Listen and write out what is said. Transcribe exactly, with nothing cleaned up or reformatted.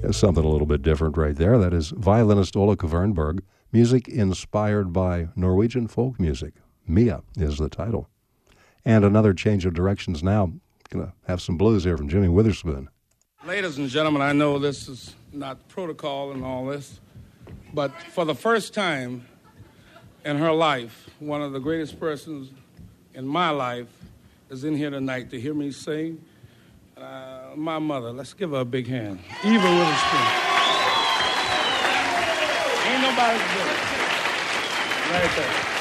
Something a little bit different right there. That is violinist Ola Kvernberg, music inspired by Norwegian folk music. Mia is the title. And another change of directions now. Going to have some blues here from Jimmy Witherspoon. Ladies and gentlemen, I know this is not protocol and all this, but for the first time in her life, one of the greatest persons in my life is in here tonight to hear me sing. Uh, my mother. Let's give her a big hand. Eva Witherspoon. Ain't nobody to do it. Right there.